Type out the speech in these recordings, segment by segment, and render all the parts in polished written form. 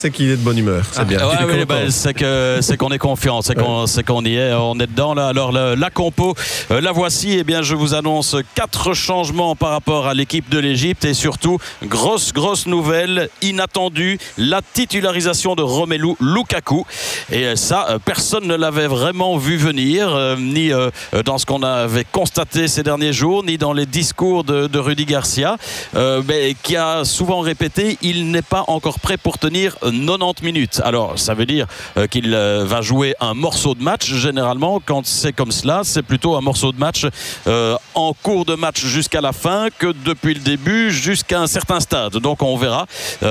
C'est qu'il est de bonne humeur, c'est bien. C'est qu'on est confiant, c'est qu'on y est, on est dedans là. Alors la compo, la voici. Eh bien, je vous annonce 4 changements par rapport à l'équipe de l'Égypte et surtout grosse nouvelle inattendue, la titularisation de Romelu Lukaku. Et ça, personne ne l'avait vraiment vu venir, ni dans ce qu'on avait constaté ces derniers jours, ni dans les discours de Rudi Garcia, mais qui a souvent répété, il n'est pas encore prêt pour tenir 90 minutes. Alors ça veut dire qu'il va jouer un morceau de match. Généralement quand c'est comme cela, c'est plutôt un morceau de match en cours de match jusqu'à la fin que depuis le début jusqu'à un certain stade. Donc on verra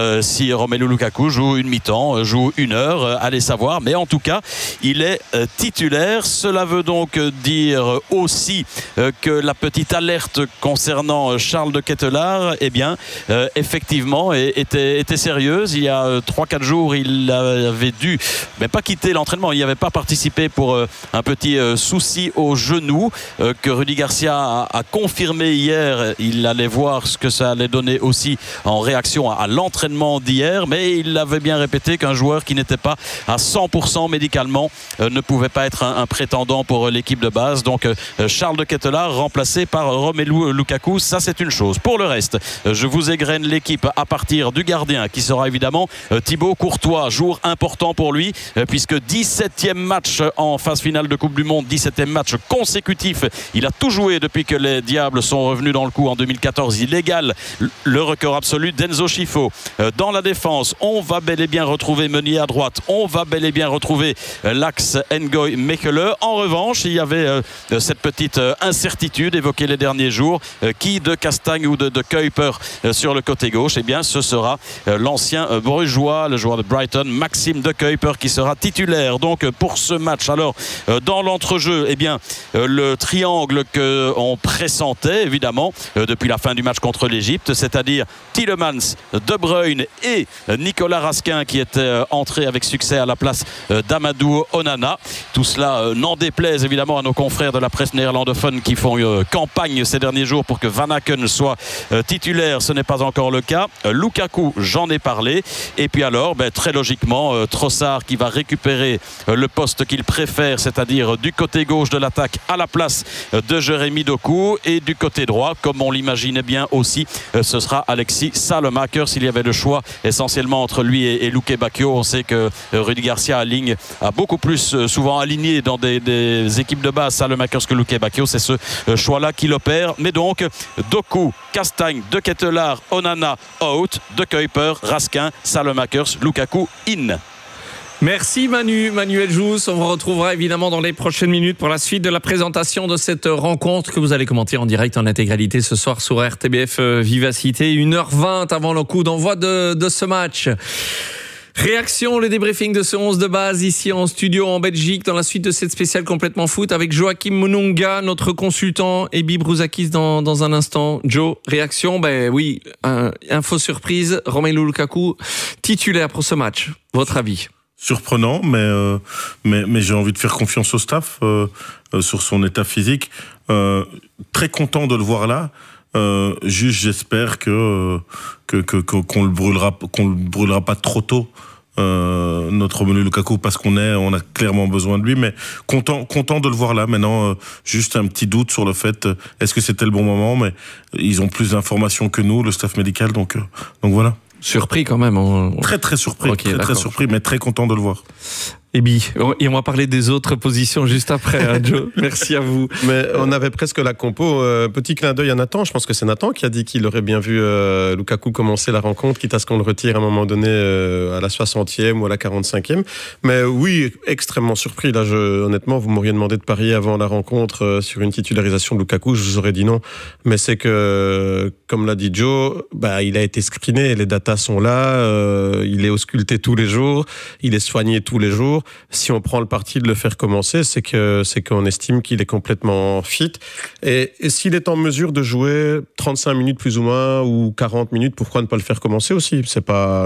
si Romelu Lukaku joue une mi-temps, joue une heure, allez savoir, mais en tout cas il est titulaire. Cela veut donc dire aussi que la petite alerte concernant Charles de Ketelaere, eh bien effectivement était sérieuse. Il y a 3-4 jours, il avait dû, mais pas quitter l'entraînement. Il n'y avait pas participé pour un petit souci au genou que Rudi Garcia a confirmé hier. Il allait voir ce que ça allait donner aussi en réaction à l'entraînement d'hier, mais il avait bien répété qu'un joueur qui n'était pas à 100% médicalement ne pouvait pas être un prétendant pour l'équipe de base. Donc Charles de Ketelaere remplacé par Romelu Lukaku, ça c'est une chose. Pour le reste, je vous égrène l'équipe à partir du gardien qui sera évidemment Thibaut Courtois, jour important pour lui puisque 17e match en phase finale de Coupe du Monde, 17e match consécutif. Il a tout joué depuis que les Diables sont revenus dans le coup en 2014. Il égale le record absolu d'Enzo Scifo. Dans la défense, on va bel et bien retrouver Meunier à droite, on va bel et bien retrouver l'axe Ngoy Mekele. En revanche, il y avait cette petite incertitude évoquée les derniers jours, qui de Castagne ou de Kuiper sur le côté gauche. Eh bien ce sera l'ancien brugeois, le joueur de Brighton, Maxime de Kuiper, qui sera titulaire donc pour ce match. Alors dans l'entrejeu, eh bien le triangle qu'on pressentait évidemment depuis la fin du match contre l'Égypte, c'est-à-dire Tielemans, De Bruyne et Nicolas Raskin, qui était entré avec succès à la place d'Amadou Onana. Tout cela n'en déplaise évidemment à nos confrères de la presse néerlandophone qui font campagne ces derniers jours pour que Van Aken soit titulaire. Ce n'est pas encore le cas. Lukaku, j'en ai parlé. Et puis alors, très logiquement, Trossard qui va récupérer le poste qu'il préfère, c'est-à-dire du côté gauche de l'attaque à la place de Jérémy Doku, et du côté droit, comme on l'imaginait bien aussi, ce sera Alexis Salemaker. S'il y avait le choix essentiellement entre lui et Luke Bacchio, on sait que Rudi Garcia a beaucoup plus souvent aligné dans des équipes de base Salemaker que Luke Bacchio. C'est ce choix-là qu'il opère. Mais donc Doku, Castagne, De Ketelaere, Onana out, De Kuiper, Raskin, Salemaker, Lukaku in. Merci Manuel Jousse. On vous retrouvera évidemment dans les prochaines minutes pour la suite de la présentation de cette rencontre que vous allez commenter en direct en intégralité ce soir sur RTBF Vivacité, 1h20 avant le coup d'envoi de ce match. Réaction, le débriefing de ce 11 de base ici en studio en Belgique dans la suite de cette spéciale complètement foot avec Joachim Monunga, notre consultant, et Bibi Brouzakis dans un instant. Joe, réaction, oui, info surprise, Romelu Lukaku titulaire pour ce match. Votre avis? Surprenant, mais j'ai envie de faire confiance au staff sur son état physique. Très content de le voir là. Juste, j'espère qu'on le brûlera pas trop tôt. Notre Romelu Lukaku, parce qu'on a clairement besoin de lui, mais content de le voir là. Maintenant, juste un petit doute sur le fait, est-ce que c'était le bon moment, mais ils ont plus d'informations que nous, le staff médical, donc voilà. Surpris quand même. Très surpris, okay, très surpris, mais très content de le voir. Et on va parler des autres positions juste après, hein, Joe. Merci à vous. Mais on avait presque la compo. Petit clin d'œil à Nathan. Je pense que c'est Nathan qui a dit qu'il aurait bien vu Lukaku commencer la rencontre, quitte à ce qu'on le retire à un moment donné à la 60e ou à la 45e. Mais oui, extrêmement surpris. Là, honnêtement, vous m'auriez demandé de parier avant la rencontre sur une titularisation de Lukaku, je vous aurais dit non. Mais c'est que, comme l'a dit Joe, il a été screené. Les datas sont là. Il est ausculté tous les jours. Il est soigné tous les jours. Si on prend le parti de le faire commencer, c'est qu'on estime qu'il est complètement fit. Et s'il est en mesure de jouer 35 minutes plus ou moins ou 40 minutes, pourquoi ne pas le faire commencer aussi? C'est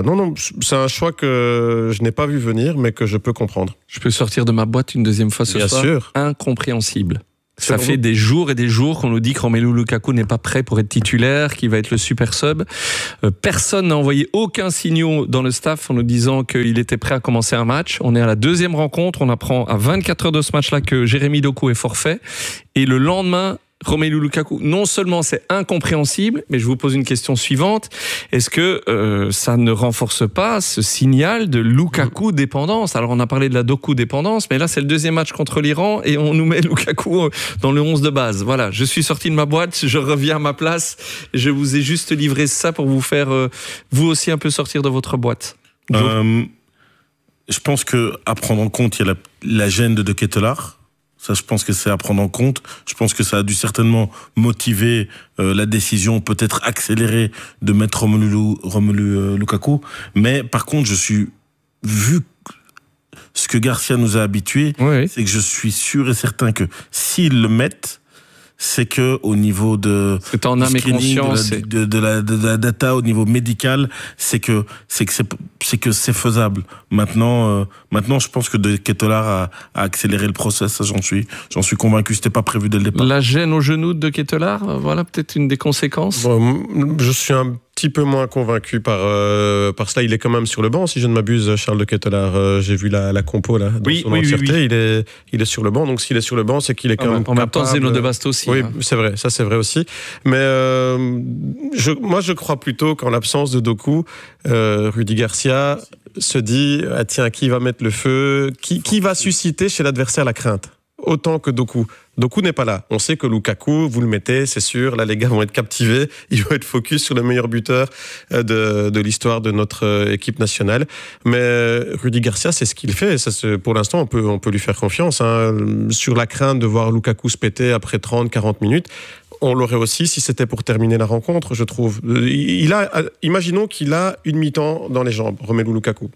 un choix que je n'ai pas vu venir, mais que je peux comprendre. Je peux sortir de ma boîte une deuxième fois ce soir. Bien sûr. Incompréhensible. Ça fait des jours et des jours qu'on nous dit que Romelu Lukaku n'est pas prêt pour être titulaire, qu'il va être le super sub. Personne n'a envoyé aucun signal dans le staff en nous disant qu'il était prêt à commencer un match. On est à la deuxième rencontre, on apprend à 24 heures de ce match-là que Jérémy Doku est forfait. Et le lendemain, Romelu Lukaku, non seulement c'est incompréhensible, mais je vous pose une question suivante. Est-ce que ça ne renforce pas ce signal de Lukaku dépendance? Alors on a parlé de la Doku dépendance, mais là c'est le deuxième match contre l'Iran et on nous met Lukaku dans le 11 de base. Voilà, je suis sorti de ma boîte, je reviens à ma place. Je vous ai juste livré ça pour vous faire vous aussi un peu sortir de votre boîte. Je pense qu'à prendre en compte, il y a la gêne de Ketelaere. Ça, je pense que c'est à prendre en compte. Je pense que ça a dû certainement motiver la décision, peut-être accélérer, de mettre Romelu Lukaku. Mais par contre, vu ce que Garcia nous a habitués, oui. C'est que je suis sûr et certain que s'ils le mettent, c'est que au niveau de c'est en âme et conscience de la data, au niveau médical, c'est que c'est faisable. Maintenant, je pense que De Ketelaere a accéléré le process. J'en suis convaincu. C'était pas prévu dès le départ. La gêne au genou de Ketelaere, voilà peut-être une des conséquences. Bon, je suis un petit peu moins convaincu par cela. Il est quand même sur le banc, si je ne m'abuse, Charles De Ketelaere. J'ai vu la compo là, dans son entièreté. Oui. Il est sur le banc. Donc s'il est sur le banc, c'est qu'il est quand même en même temps, Zeno de Basto aussi. Oui, c'est vrai. Ça, c'est vrai aussi. Mais moi, je crois plutôt qu'en l'absence de Doku, Rudi Garcia se dit tiens, qui va mettre le feu, qui va susciter chez l'adversaire la crainte autant que Doku. Doku n'est pas là. On sait que Lukaku, vous le mettez, c'est sûr. Là, les gars vont être captivés. Ils vont être focus sur le meilleur buteur de l'histoire de notre équipe nationale. Mais Rudi Garcia, c'est ce qu'il fait. Ça, pour l'instant, on peut lui faire confiance. Sur la crainte de voir Lukaku se péter après 30-40 minutes, on l'aurait aussi si c'était pour terminer la rencontre, je trouve. Imaginons qu'il a une mi-temps dans les jambes, Romelu Lukaku.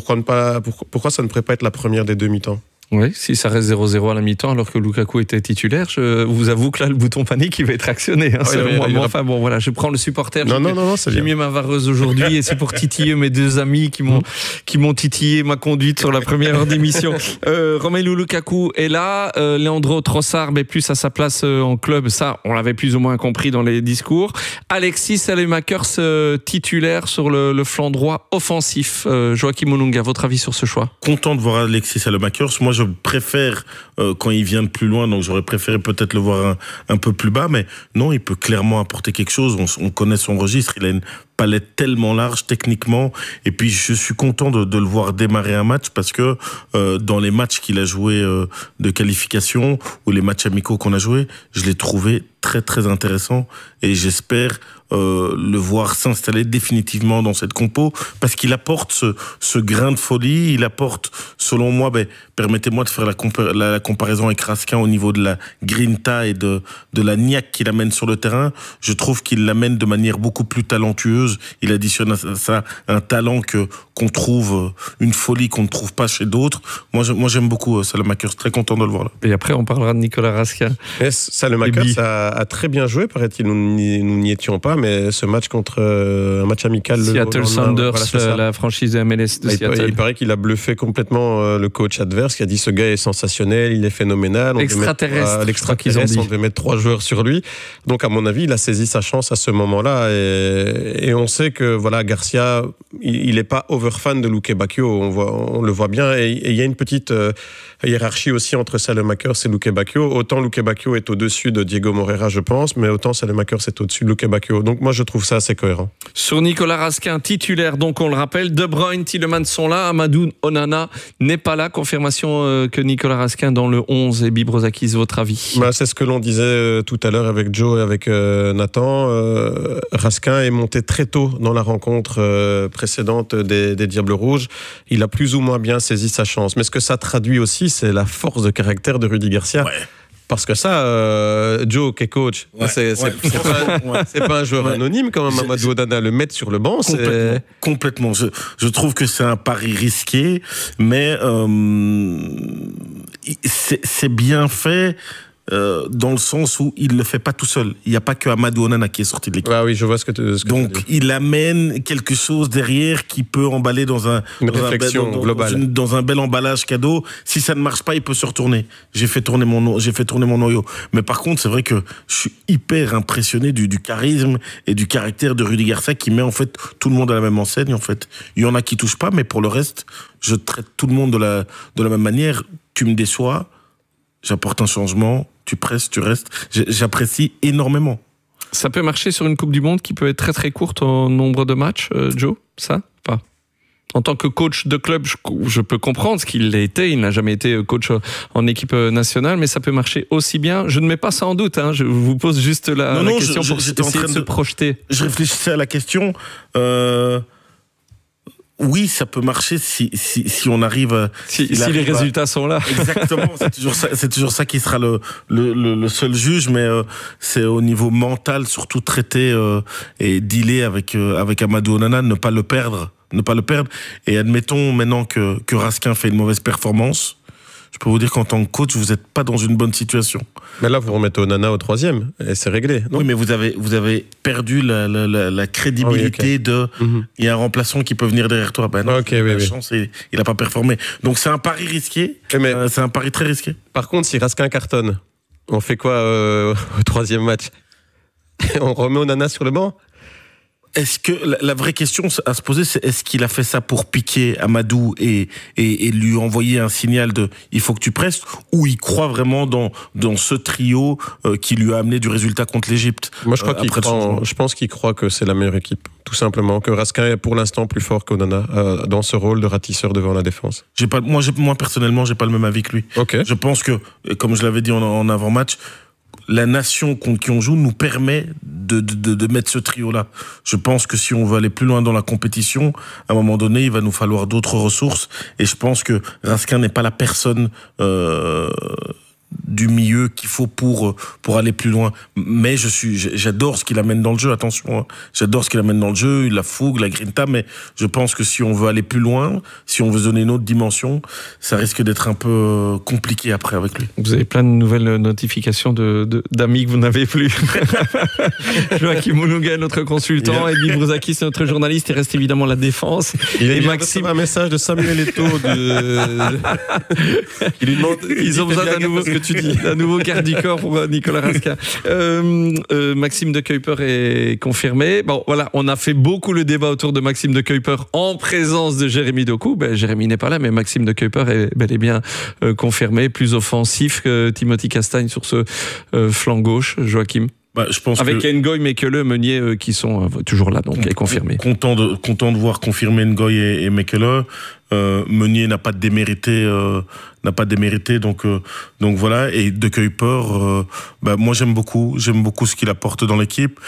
Pourquoi ça ne pourrait pas être la première des deux mi-temps ? Oui, si ça reste 0-0 à la mi-temps alors que Lukaku était titulaire, je vous avoue que là, le bouton panique, il va être actionné. Enfin bon, voilà, je prends le supporter. Non, c'est bien. J'ai mis ma vareuse aujourd'hui et c'est pour titiller mes deux amis qui m'ont titillé ma conduite sur la première heure d'émission. Romelu Lukaku est là. Leandro Trossard est plus à sa place en club. Ça, on l'avait plus ou moins compris dans les discours. Alexis Saelemaekers titulaire sur le flanc droit offensif. Joachim Olunga, votre avis sur ce choix ? Content de voir Alexis Saelemaekers. Moi, je préfère quand il vient de plus loin, donc j'aurais préféré peut-être le voir un peu plus bas, mais non, il peut clairement apporter quelque chose. On connaît son registre, il a une palette tellement large techniquement, et puis je suis content de le voir démarrer un match parce que dans les matchs qu'il a joué de qualification ou les matchs amicaux qu'on a joués, je l'ai trouvé très très intéressant et j'espère le voir s'installer définitivement dans cette compo parce qu'il apporte ce grain de folie, il apporte, selon moi, permettez-moi de faire la comparaison avec Raskin au niveau de la grinta et de la niaque qu'il amène sur le terrain. Je trouve qu'il l'amène de manière beaucoup plus talentueuse. Il additionne à ça un talent qu'on trouve, une folie qu'on ne trouve pas chez d'autres. Moi j'aime beaucoup Saelemaekers, très content de le voir là. Et après on parlera de Nicolas Raskin. Saelemaekers a très bien joué, paraît-il, nous n'y étions pas, mais ce match contre un match amical Seattle Sounders, la franchise de MLS de Seattle. Il paraît qu'il a bluffé complètement le coach adverse qui a dit ce gars est sensationnel, il est phénoménal. L'extraterrestre. On devait mettre 3 joueurs sur lui. Donc à mon avis, il a saisi sa chance à ce moment-là et on sait que voilà, Garcia, il n'est pas over-fan de Luke Bacchio, on le voit bien, et il y a une petite hiérarchie aussi entre Saelemaekers et Luke Bacchio. Autant Luke Bacchio est au-dessus de Diego Moreira, je pense, mais autant Saelemaekers est au-dessus de Luke Bacchio. Donc moi, je trouve ça assez cohérent. Sur Nicolas Raskin, titulaire, donc on le rappelle, De Bruyne, Tielemans sont là, Amadou Onana n'est pas là. Confirmation que Nicolas Raskin dans le 11 et Bibrozakis, votre avis ? C'est ce que l'on disait tout à l'heure avec Joe et avec Nathan. Raskin est monté très tôt dans la rencontre précédente des Diables Rouges. Il a plus ou moins bien saisi sa chance. Mais ce que ça traduit aussi, c'est la force de caractère de Rudi Garcia. Ouais. Parce que ça, Joe, qui est coach, c'est pas un joueur anonyme quand même, Amadou Onana, le mettre sur le banc. Complètement. Je trouve que c'est un pari risqué, mais c'est bien fait dans le sens où il le fait pas tout seul. Il n'y a pas que Amadou Onana qui est sorti de l'équipe. Ah oui, je vois ce que tu Donc il amène quelque chose derrière qui peut emballer dans un globale. Dans un bel emballage cadeau. Si ça ne marche pas, il peut se retourner. J'ai fait tourner mon noyau. Mais par contre, c'est vrai que je suis hyper impressionné du charisme et du caractère de Rudy Garcia qui met en fait tout le monde à la même enseigne. En fait, il y en a qui touchent pas, mais pour le reste, je traite tout le monde de la même manière. Tu me déçois, j'apporte un changement, tu presses, tu restes. J'apprécie énormément. Ça peut marcher sur une Coupe du Monde qui peut être très très courte en nombre de matchs, Joe, ça pas. En tant que coach de club, je peux comprendre ce qu'il a été. Il n'a jamais été coach en équipe nationale, mais ça peut marcher aussi bien. Je ne mets pas ça en doute. Je vous pose juste la question pour essayer de se projeter. Je réfléchissais à la question. Oui, ça peut marcher si on arrive. Si les résultats sont là. Exactement. C'est toujours ça qui sera le seul juge, mais c'est au niveau mental surtout traiter et dealer avec Amadou Onana, ne pas le perdre. Et admettons maintenant que Raskin fait une mauvaise performance. Je peux vous dire qu'en tant que coach, vous n'êtes pas dans une bonne situation. Mais là, vous remettez Onana au 3e et c'est réglé. Non, oui, mais vous avez perdu la crédibilité il y a un remplaçant qui peut venir derrière toi. Ben non, chance, il n'a pas performé. Donc c'est un pari risqué. C'est un pari très risqué. Par contre, si Raskin cartonne, on fait quoi au 3e match? On remet Onana sur le banc? Est-ce que la vraie question à se poser, c'est est-ce qu'il a fait ça pour piquer Amadou et lui envoyer un signal de il faut que tu presses, ou il croit vraiment dans ce trio qui lui a amené du résultat contre l'Égypte? Moi, je pense qu'il croit que c'est la meilleure équipe, tout simplement, que Raskin est pour l'instant plus fort qu'Onana dans ce rôle de ratisseur devant la défense. Moi personnellement, j'ai pas le même avis que lui. Okay. Je pense que, comme je l'avais dit en avant-match, la nation contre qui on joue nous permet de mettre ce trio-là. Je pense que si on veut aller plus loin dans la compétition, à un moment donné, il va nous falloir d'autres ressources. Et je pense que Raskin n'est pas la personne du milieu qu'il faut pour aller plus loin. Mais j'adore ce qu'il amène dans le jeu, attention. J'adore ce qu'il amène dans le jeu, la fougue, la grinta, mais je pense que si on veut aller plus loin, si on veut donner une autre dimension, ça risque d'être un peu compliqué après avec lui. Vous avez plein de nouvelles notifications d'amis que vous n'avez plus. Joachim Moulouga, notre consultant, et Guy Brouzakis, notre journaliste. Il reste évidemment la défense. Et Maxime, un message de Samuel Eto'o. Il lui demande. Ils ont besoin d'un nouveau garde du corps pour Nicolas Raskin. Maxime de Kuyper est confirmé. Bon, voilà, on a fait beaucoup le débat autour de Maxime de Kuyper en présence de Jérémy Doku. Jérémy n'est pas là, mais Maxime de Kuyper est bel et bien confirmé, plus offensif que Timothy Castagne sur ce flanc gauche. Joachim. Je pense avec Ngoy, Mekele, Meunier qui sont toujours là, donc est confirmé. Content de voir confirmer Ngoy et Mekele. Meunier n'a pas démérité, donc voilà. Et de Kuyper, moi j'aime beaucoup ce qu'il apporte dans l'équipe.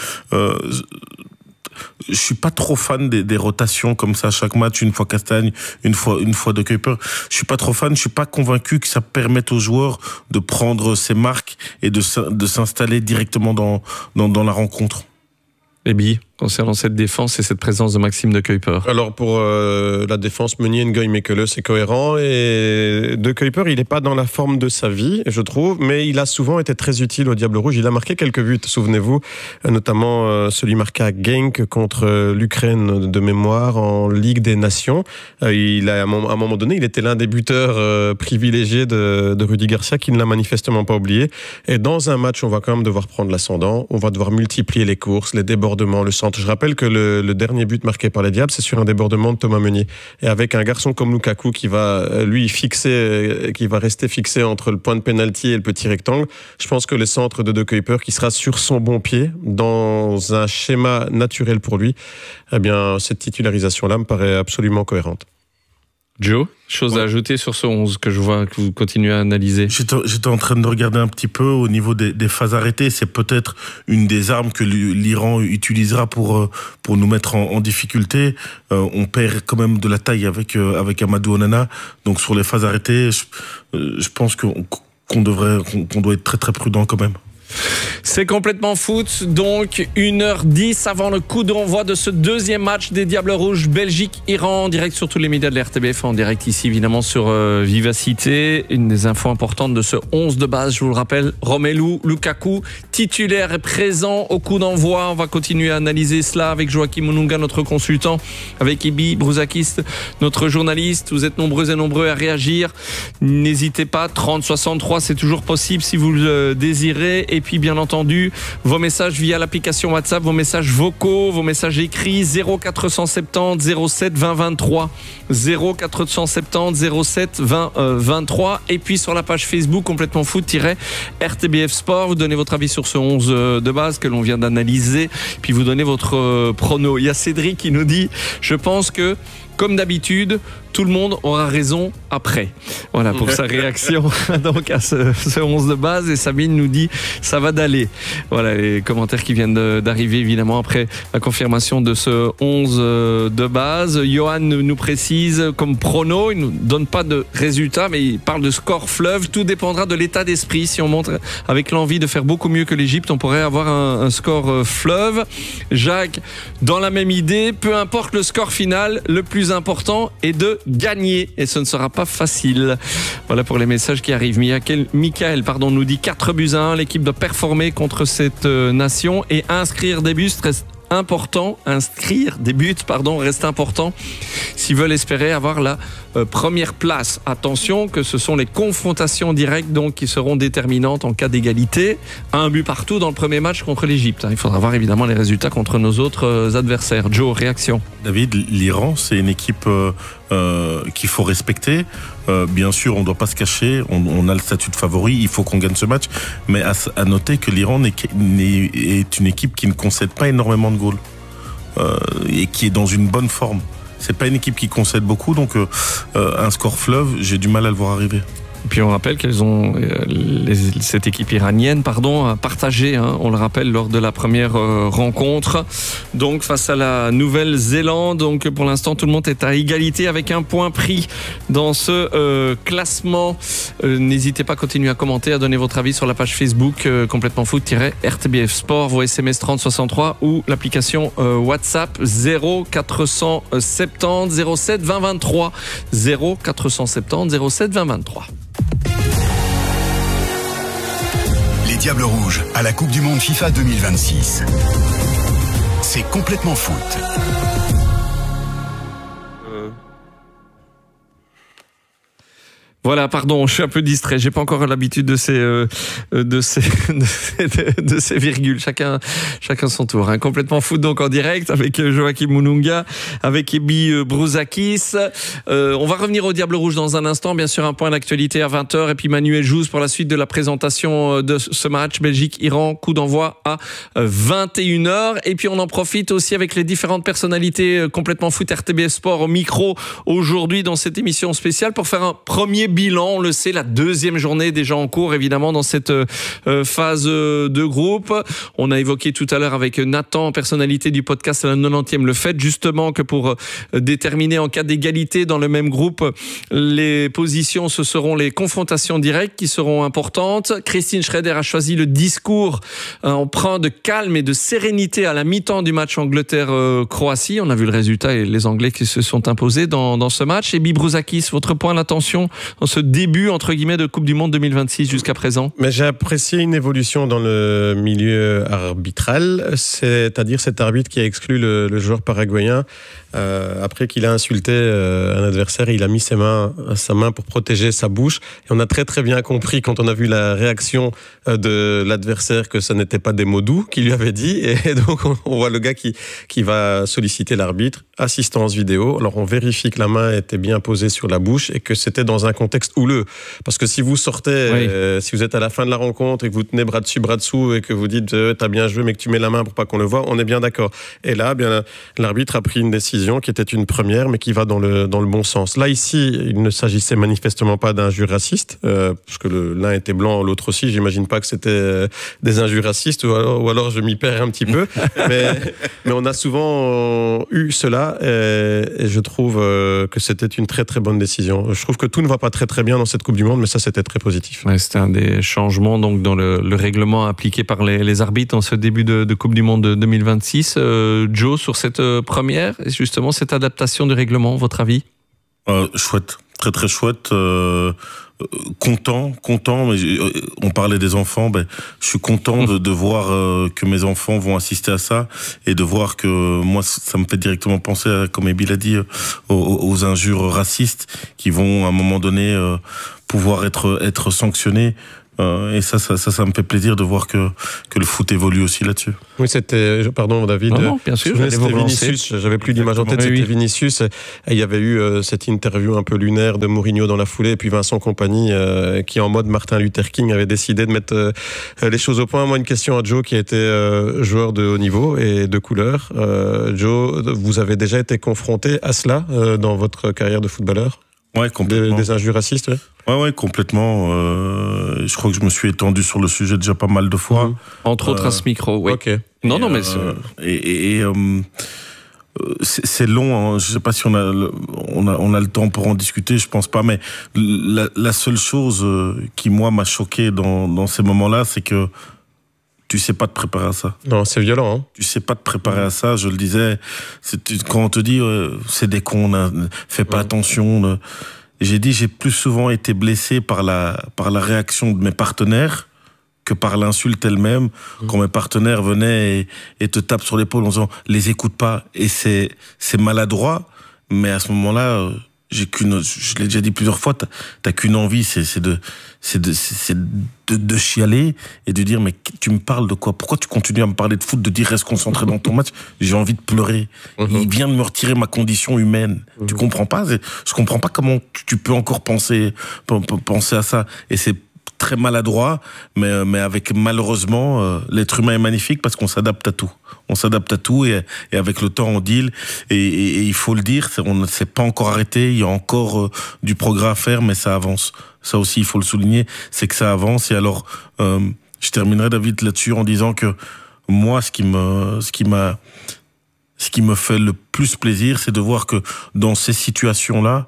Je suis pas trop fan des rotations comme ça chaque match, une fois Castagne, une fois de Kuyper. Je suis pas trop fan, je suis pas convaincu que ça permette aux joueurs de prendre ses marques et de s'installer directement dans la rencontre. Et Bi, concernant cette défense et cette présence de Maxime de Kuyper. Alors pour la défense, Meunier, Ngoy, Mekele, c'est cohérent. Et de Kuyper, il n'est pas dans la forme de sa vie, je trouve, mais il a souvent été très utile au Diable Rouge. Il a marqué quelques buts, souvenez-vous, notamment celui marqué à Genk contre l'Ukraine de mémoire en Ligue des Nations. À un moment donné, il était l'un des buteurs privilégiés de Rudy Garcia, qui ne l'a manifestement pas oublié. Et dans un match, on va quand même devoir prendre l'ascendant. On va devoir multiplier les courses, les débordements, le centre. Je rappelle que le dernier but marqué par les Diables, c'est sur un débordement de Thomas Meunier. Et avec un garçon comme Lukaku qui va, qui va rester fixé entre le point de pénalty et le petit rectangle, je pense que le centre de Kuyper, qui sera sur son bon pied, dans un schéma naturel pour lui, eh bien, cette titularisation-là me paraît absolument cohérente. Joe, chose à ajouter sur ce 11 que je vois que vous continuez à analyser? J'étais en train de regarder un petit peu au niveau des phases arrêtées. C'est peut-être une des armes que l'Iran utilisera pour nous mettre en difficulté. On perd quand même de la taille avec Amadou Onana. Donc sur les phases arrêtées, je pense qu'on doit être très très prudent quand même. C'est complètement foot, donc 1h10 avant le coup d'envoi de ce deuxième match des Diables Rouges, Belgique-Iran, en direct sur tous les médias de la RTBF, en direct ici évidemment sur Vivacité. Une des infos importantes de ce 11 de base, je vous le rappelle, Romelu Lukaku, titulaire et présent au coup d'envoi. On va continuer à analyser cela avec Joachim Mununga, notre consultant, avec Ibi Brouzakis, notre journaliste. Vous êtes nombreux et nombreux à réagir. N'hésitez pas, 30-63, c'est toujours possible si vous le désirez. Et puis bien entendu, vos messages via l'application WhatsApp, vos messages vocaux, vos messages écrits 0470 07 20 23 0470 07 20 23 et puis sur la page Facebook complètement foot-RTBF Sport, vous donnez votre avis sur ce 11 de base que l'on vient d'analyser, puis vous donnez votre prono. Il y a Cédric qui nous dit, je pense que comme d'habitude, tout le monde aura raison après. Voilà pour sa réaction donc à ce 11 de base. Et Sabine nous dit ça va d'aller. Voilà les commentaires qui viennent d'arriver évidemment après la confirmation de ce 11 de base. Johan nous précise comme prono, il ne nous donne pas de résultat mais il parle de score fleuve. Tout dépendra de l'état d'esprit. Si on montre avec l'envie de faire beaucoup mieux que l'Égypte, on pourrait avoir un score fleuve. Jacques, dans la même idée, peu importe le score final, le plus important est de gagner et ce ne sera pas facile. Voilà pour les messages qui arrivent. Michael nous dit 4-1, l'équipe doit performer contre cette nation et inscrire des buts reste important. Reste important s'ils veulent espérer avoir la première place. Attention que ce sont les confrontations directes donc qui seront déterminantes en cas d'égalité. Un but partout dans le premier match contre l'Égypte. Il faudra voir évidemment les résultats contre nos autres adversaires. Joe, réaction. David, l'Iran, c'est une équipe qu'il faut respecter. Bien sûr, on ne doit pas se cacher. On a le statut de favori. Il faut qu'on gagne ce match. Mais à noter que l'Iran est une équipe qui ne concède pas énormément de goals et qui est dans une bonne forme. C'est pas une équipe qui concède beaucoup, donc un score fleuve, j'ai du mal à le voir arriver. Et puis on rappelle qu'elles ont cette équipe iranienne a partagé, on le rappelle, lors de la première rencontre. Donc face à la Nouvelle-Zélande, donc pour l'instant tout le monde est à égalité avec un point pris dans ce classement. N'hésitez pas à continuer à commenter, à donner votre avis sur la page Facebook complètement foot-RTBF Sport, vos SMS 3063 ou l'application WhatsApp 0470 07 20 23 0470 07 20 23. Les Diables Rouges à la Coupe du Monde FIFA 2026. C'est complètement foot. Voilà, pardon, je suis un peu distrait. J'ai pas encore l'habitude de ces virgules. Chacun son tour. Complètement foot donc en direct avec Joachim Mununga, avec Ibi Brouzakis. On va revenir au Diable Rouge dans un instant. Bien sûr, un point d'actualité à 20h et puis Manuel Jousse pour la suite de la présentation de ce match Belgique-Iran. Coup d'envoi à 21h. Et puis on en profite aussi avec les différentes personnalités complètement foot RTBF Sport au micro aujourd'hui dans cette émission spéciale pour faire un premier bilan, on le sait, la deuxième journée déjà en cours évidemment dans cette phase de groupe. On a évoqué tout à l'heure avec Nathan, personnalité du podcast la 90e, le fait justement que pour déterminer en cas d'égalité dans le même groupe les positions, ce seront les confrontations directes qui seront importantes. Christine Schrader a choisi le discours empreint de calme et de sérénité à la mi-temps du match Angleterre-Croatie. On a vu le résultat et les Anglais qui se sont imposés dans ce match. Et Brouzakis, votre point d'attention dans ce début, entre guillemets, de Coupe du Monde 2026 jusqu'à présent? Mais j'ai apprécié une évolution dans le milieu arbitral, c'est-à-dire cet arbitre qui a exclu le joueur paraguayen après qu'il a insulté un adversaire, il a mis sa main pour protéger sa bouche. Et on a très très bien compris quand on a vu la réaction de l'adversaire que ce n'était pas des mots doux qu'il lui avait dit. Et donc on voit le gars qui va solliciter l'arbitre, assistance vidéo. Alors on vérifie que la main était bien posée sur la bouche et que c'était dans un contexte houleux. Parce que si vous sortez, si vous êtes à la fin de la rencontre et que vous tenez bras dessus, bras dessous et que vous dites t'as bien joué mais que tu mets la main pour pas qu'on le voit, on est bien d'accord. Et là, bien l'arbitre a pris une décision qui était une première mais qui va dans le bon sens. Là ici, il ne s'agissait manifestement pas d'injures racistes parce que l'un était blanc, l'autre aussi. J'imagine pas que c'était des injures racistes ou alors je m'y perds un petit peu. mais on a souvent eu cela et je trouve que c'était une très très bonne décision. Je trouve que tout ne va pas très très très bien dans cette Coupe du Monde, mais ça c'était très positif. Ouais, c'était un des changements donc dans le règlement appliqué par les arbitres en ce début de Coupe du Monde de 2026. Joe, sur cette première, justement cette adaptation du règlement, votre avis? Chouette, très très chouette. Content, mais on parlait des enfants, je suis content de voir que mes enfants vont assister à ça et de voir que moi ça me fait directement penser à, comme Ebi l'a dit, aux injures racistes qui vont à un moment donné pouvoir être sanctionnées. Et ça me fait plaisir de voir que le foot évolue aussi là-dessus. Oui, c'était, pardon David, non, bien sûr, c'était Vinicius, j'avais plus d'image en tête, c'était Vinicius, et il y avait eu cette interview un peu lunaire de Mourinho dans la foulée, et puis Vincent Kompany, qui en mode Martin Luther King avait décidé de mettre les choses au point. Moi, une question à Joe qui a été joueur de haut niveau et de couleur. Joe, vous avez déjà été confronté à cela dans votre carrière de footballeur? Ouais, complètement. Des injures racistes, ouais, complètement. Je crois que je me suis étendu sur le sujet déjà pas mal de fois. Entre autres à ce micro, oui. Ok. Non, mais c'est long. Hein. Je sais pas si on a le temps pour en discuter. Je pense pas. Mais la seule chose qui moi m'a choqué dans ces moments-là, c'est que tu sais pas te préparer à ça. Non, c'est violent. Hein. Tu sais pas te préparer à ça. Je le disais. Quand on te dit c'est des cons, fais pas attention. J'ai dit, j'ai plus souvent été blessé par la réaction de mes partenaires que par l'insulte elle-même. Quand mes partenaires venaient et te tapent sur l'épaule en disant les écoute pas, et c'est maladroit, mais à ce moment-là, je l'ai déjà dit plusieurs fois, t'as qu'une envie, c'est de chialer et de dire mais tu me parles de quoi? Pourquoi tu continues à me parler de foot, de dire reste concentré dans ton match? J'ai envie de pleurer. Il vient de me retirer ma condition humaine. Tu comprends pas? Je comprends pas comment tu peux encore penser à ça. Et c'est très maladroit, mais avec malheureusement, l'être humain est magnifique parce qu'on s'adapte à tout. On s'adapte à tout et avec le temps on deal et il faut le dire, on ne s'est pas encore arrêté, il y a encore du progrès à faire, mais ça avance. Ça aussi il faut le souligner, c'est que ça avance. Et alors je terminerai David là-dessus en disant que moi ce qui me fait le plus plaisir, c'est de voir que dans ces situations-là,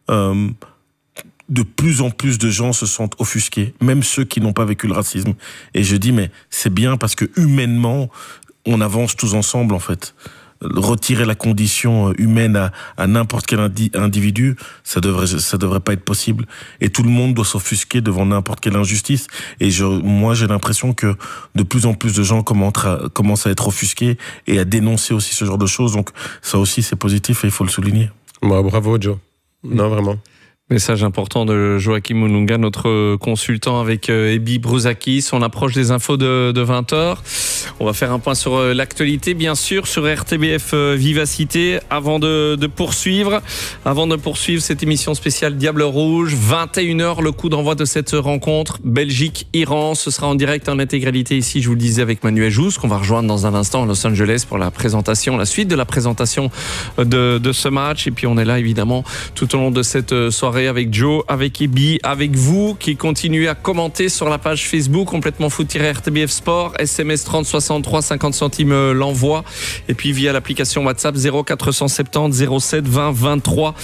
de plus en plus de gens se sentent offusqués, même ceux qui n'ont pas vécu le racisme. Et je dis, mais c'est bien parce que humainement, on avance tous ensemble, en fait. Retirer la condition humaine à n'importe quel individu, ça devrait pas être possible. Et tout le monde doit s'offusquer devant n'importe quelle injustice. Et moi, j'ai l'impression que de plus en plus de gens commencent à être offusqués et à dénoncer aussi ce genre de choses. Donc, ça aussi, c'est positif et il faut le souligner. Bravo, Joe. Non, vraiment. Message important de Joachim Moununga, notre consultant avec Ebi Brouzakis. On approche des infos de 20h. On va faire un point sur l'actualité, bien sûr, sur RTBF Vivacité. Avant de poursuivre cette émission spéciale Diable Rouge, 21h, le coup d'envoi de cette rencontre Belgique-Iran. Ce sera en direct en intégralité ici, je vous le disais, avec Manuel Jousse, qu'on va rejoindre dans un instant à Los Angeles pour la suite de la présentation de ce match. Et puis on est là, évidemment, tout au long de cette soirée avec Joe, avec Ebi, avec vous qui continuez à commenter sur la page Facebook complètement foot-RTBF Sport, SMS 30 63 50 centimes l'envoi, et puis via l'application WhatsApp 0470 07 20 23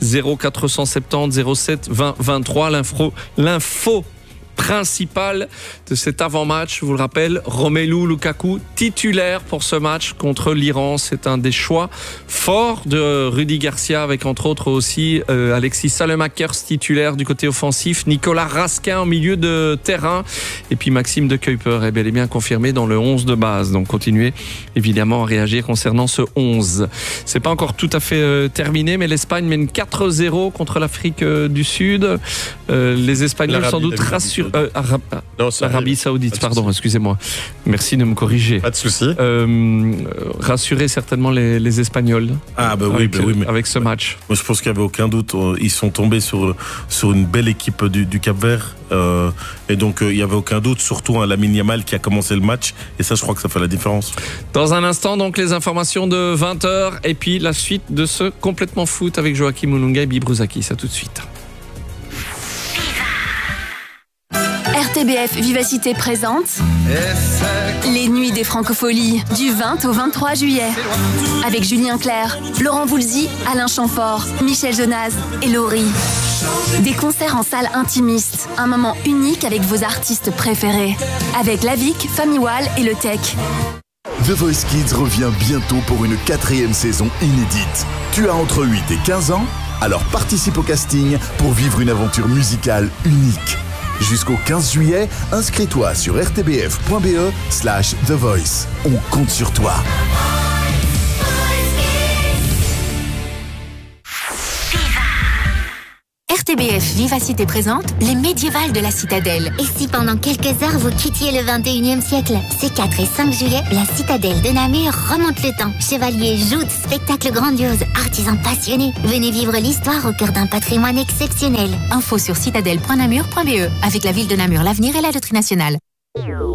0470 07 20 23. L'info principal de cet avant-match, je vous le rappelle, Romelu Lukaku titulaire pour ce match contre l'Iran. C'est un des choix forts de Rudy Garcia, avec entre autres aussi Alexis Salemakers titulaire du côté offensif, Nicolas Raskin au milieu de terrain, et puis Maxime de Kuyper est bel et bien confirmé dans le 11 de base. Donc continuez évidemment à réagir concernant ce 11. C'est pas encore tout à fait terminé, mais l'Espagne mène 4-0 contre l'Afrique du Sud. Les Espagnols sans doute rassurent. Arabie Saoudite, pardon, excusez-moi. Merci de me corriger. Pas de souci. Rassurer certainement les Espagnols. Avec ce match. Moi, je pense qu'il n'y avait aucun doute. Ils sont tombés sur une belle équipe du Cap-Vert. Et donc, il n'y avait aucun doute, surtout Lamine Yamal qui a commencé le match. Et ça, je crois que ça fait la différence. Dans un instant, donc, les informations de 20h. Et puis, la suite de ce complètement foot avec Joachim Moununga et Ebi Brouzakis. À tout de suite. RTBF Vivacité présente les Nuits des Francopholies du 20 au 23 juillet avec Julien Clerc, Laurent Voulzy, Alain Chamfort, Michel Jonas et Laurie. Des concerts en salle intimiste, un moment unique avec vos artistes préférés. Avec Lavic, Famiwal et Le Tech. The Voice Kids revient bientôt pour une 4e saison inédite. Tu as entre 8 et 15 ans? Alors participe au casting pour vivre une aventure musicale unique. Jusqu'au 15 juillet, inscris-toi sur rtbf.be/The Voice. On compte sur toi. RTBF Vivacité présente les médiévales de la Citadelle. Et si pendant quelques heures vous quittiez le 21e siècle? Ces 4 et 5 juillet, la Citadelle de Namur remonte le temps. Chevaliers, joutes, spectacles grandioses, artisans passionnés. Venez vivre l'histoire au cœur d'un patrimoine exceptionnel. Info sur citadelle.namur.be. Avec la ville de Namur, l'avenir et la loterie nationale.